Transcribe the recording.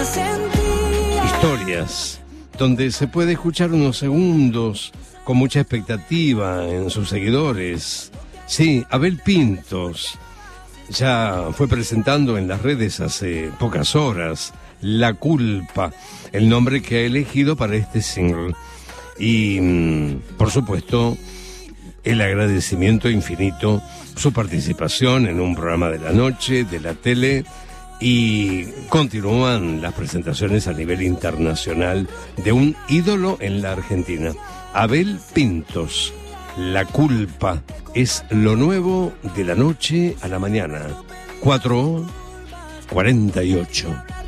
Historias, donde se puede escuchar unos segundos con mucha expectativa en sus seguidores. Sí, Abel Pintos ya fue presentando en las redes hace pocas horas La Culpa, el nombre que ha elegido para este single. Y, por supuesto, el agradecimiento infinito, su participación en un programa de la noche, de la tele, y continúan las presentaciones a nivel internacional de un ídolo en la Argentina. Abel Pintos, La Culpa, es lo nuevo de la noche a la mañana. 4:48.